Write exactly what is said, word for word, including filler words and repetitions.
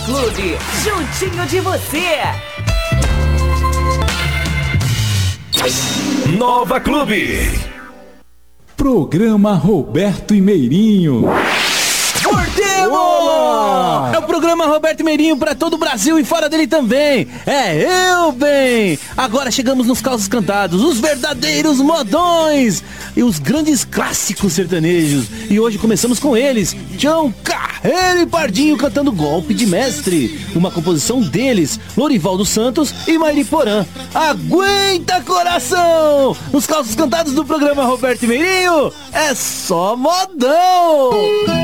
Clube, juntinho de você. Nova Clube. Programa Roberto e Meirinho. Voltemos! É o programa Roberto Meirinho para todo o Brasil e fora dele também. É eu, bem! Agora chegamos nos causos cantados, os verdadeiros modões e os grandes clássicos sertanejos. E hoje começamos com eles, Tião Carreiro e Pardinho cantando Golpe de Mestre. Uma composição deles, Lorival dos Santos e Mairi Porã. Aguenta, coração! Nos causos cantados do programa Roberto Meirinho, é só modão!